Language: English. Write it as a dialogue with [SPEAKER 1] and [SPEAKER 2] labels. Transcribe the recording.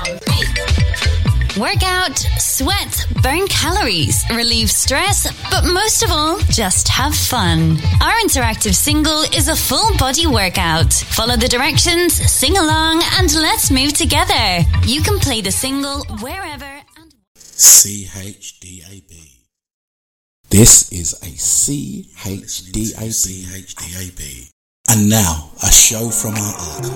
[SPEAKER 1] Work out, sweat, burn calories, relieve stress, but most of all, just have fun. Our interactive single is a full body workout. Follow the directions, sing along, and let's move together. You can play the single wherever and...
[SPEAKER 2] CHDAB. This is a CHDAB. And now, a show from our archive.